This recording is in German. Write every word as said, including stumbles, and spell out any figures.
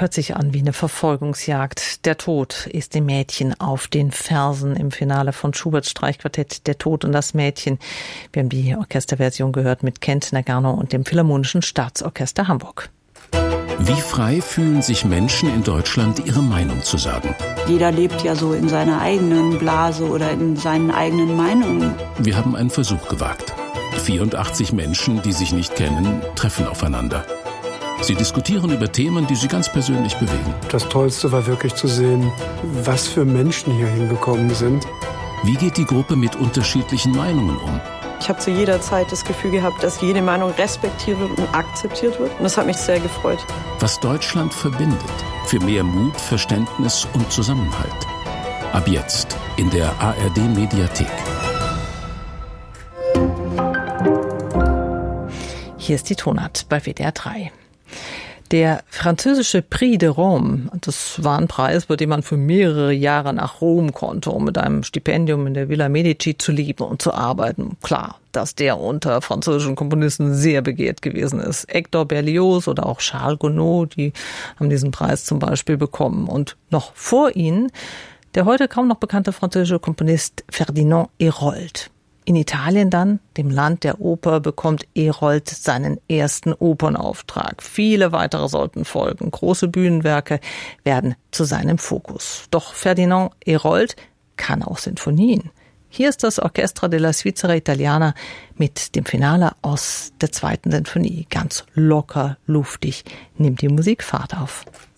hört sich an wie eine Verfolgungsjagd. Der Tod ist dem Mädchen auf den Fersen im Finale von Schuberts Streichquartett Der Tod und das Mädchen. Wir haben die Orchesterversion gehört mit Kent Nagano und dem Philharmonischen Staatsorchester Hamburg. Wie frei fühlen sich Menschen in Deutschland, ihre Meinung zu sagen? Jeder lebt ja so in seiner eigenen Blase oder in seinen eigenen Meinungen. Wir haben einen Versuch gewagt. vierundachtzig Menschen, die sich nicht kennen, treffen aufeinander. Sie diskutieren über Themen, die sie ganz persönlich bewegen. Das Tollste war wirklich zu sehen, was für Menschen hier hingekommen sind. Wie geht die Gruppe mit unterschiedlichen Meinungen um? Ich habe zu jeder Zeit das Gefühl gehabt, dass jede Meinung respektiert wird und akzeptiert wird. Und das hat mich sehr gefreut. Was Deutschland verbindet, für mehr Mut, Verständnis und Zusammenhalt. Ab jetzt in der A R D-Mediathek. Hier ist die Tonart bei W D R drei. Der französische Prix de Rome, das war ein Preis, bei dem man für mehrere Jahre nach Rom konnte, um mit einem Stipendium in der Villa Medici zu leben und zu arbeiten. Klar, dass der unter französischen Komponisten sehr begehrt gewesen ist. Hector Berlioz oder auch Charles Gounod, die haben diesen Preis zum Beispiel bekommen. Und noch vor ihnen der heute kaum noch bekannte französische Komponist Ferdinand Hérold. In Italien dann, dem Land der Oper, bekommt Hérold seinen ersten Opernauftrag. Viele weitere sollten folgen. Große Bühnenwerke werden zu seinem Fokus. Doch Ferdinand Hérold kann auch Sinfonien. Hier ist das Orchestra della Svizzera Italiana mit dem Finale aus der zweiten Sinfonie. Ganz locker, luftig nimmt die Musik Fahrt auf.